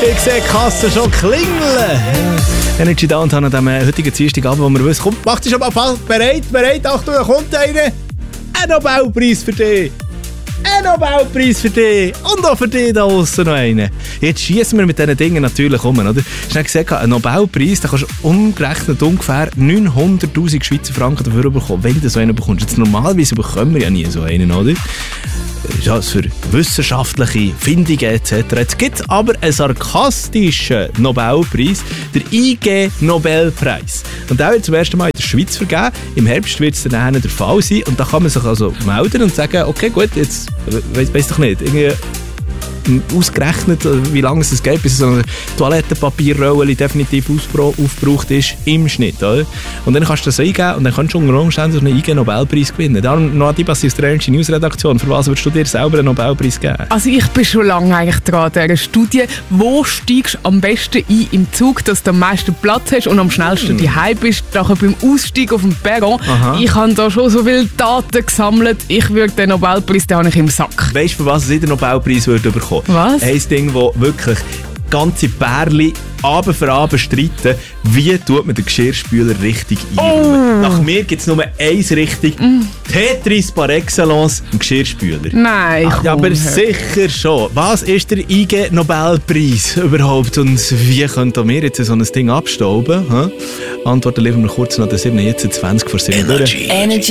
Ich sehe die Kasse schon klingeln. Energy Downtown an diesem heutigen Dienstagabend, wo wir wissen, komm, mach dich schon mal bereit, Achtung, da kommt einer. Ein Nobelpreis für dich. Ein Nobelpreis für dich. Und auch für dich da draussen noch einen. Jetzt schießen wir mit diesen Dingen natürlich um, oder? Hast du gesagt, ein Nobelpreis, da kannst du umgerechnet ungefähr 900'000 Schweizer Franken dafür bekommen, wenn du so einen bekommst. Jetzt normalerweise bekommen wir ja nie so einen, oder? Ja, für wissenschaftliche Findungen etc. Jetzt gibt es aber einen sarkastischen Nobelpreis, der IG-Nobelpreis. Und der wird zum ersten Mal in der Schweiz vergeben. Im Herbst wird es dann der Fall sein. Und da kann man sich also melden und sagen, okay, gut, jetzt weiss doch nicht, irgendwie ausgerechnet, wie lange es geht, bis so eine Toilettenpapierrolle definitiv aufgebraucht ist, im Schnitt, oder? Und dann kannst du das eingeben und dann kannst du unter Umständen einen IG-Nobelpreis gewinnen. Darum, Noah Dibas aus der Energy News Redaktion, für was würdest du dir selber einen Nobelpreis geben? Also ich bin schon lange eigentlich dran an dieser Studie. Wo steigst du am besten ein im Zug, dass du am meisten Platz hast und am schnellsten daheim bist, nachher beim Ausstieg auf dem Perron? Aha. Ich habe da schon so viele Daten gesammelt. Ich würde den Nobelpreis, den habe ich im Sack. Weißt du, für was ich den Nobelpreis würde bekommen? Was? Ein Ding, das wirklich ganze Pärchen Abend für Abend streiten, wie tut man den Geschirrspüler richtig einräumen. Nach mir gibt es nur eins richtig. Tetris par excellence, ein Geschirrspüler. Nein, ja, aber sicher schon. Was ist der IG-Nobelpreis überhaupt und wie könnten wir jetzt so ein Ding abstauben? Antworten liefern wir kurz nach der 7, jetzt 20 vor 7. Energy.